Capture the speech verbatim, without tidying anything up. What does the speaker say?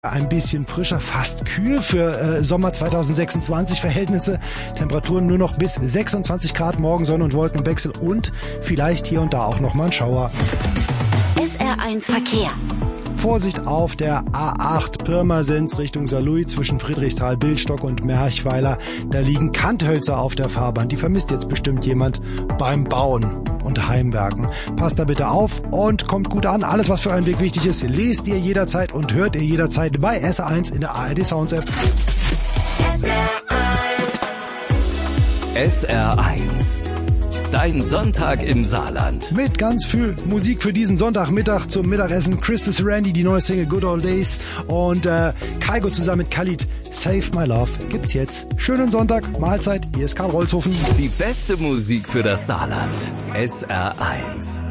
Ein bisschen frischer, fast kühl für äh, Sommer zweitausendsechsundzwanzig Verhältnisse. Temperaturen nur noch bis sechsundzwanzig Grad, morgen Sonne und Wolkenwechsel und vielleicht hier und da auch nochmal ein Schauer. S R eins Verkehr. Vorsicht auf der A acht Pirmasens Richtung Saarlouis zwischen Friedrichsthal, Billstock und Merchweiler. Da liegen Kanthölzer auf der Fahrbahn. Die vermisst jetzt bestimmt jemand beim Bauen und Heimwerken. Passt da bitte auf und kommt gut an. Alles, was für euren Weg wichtig ist, lest ihr jederzeit und hört ihr jederzeit bei S R eins in der A R D Sounds App. S R eins. S R eins. Dein Sonntag im Saarland. Mit ganz viel Musik für diesen Sonntagmittag zum Mittagessen. Christus Randy, die neue Single Good Old Days. Und äh, Kaigo zusammen mit Khalid, Save My Love, gibt's jetzt. Schönen Sonntag, Mahlzeit, hier ist Karl Rolzhofen. Die beste Musik für das Saarland. S R eins.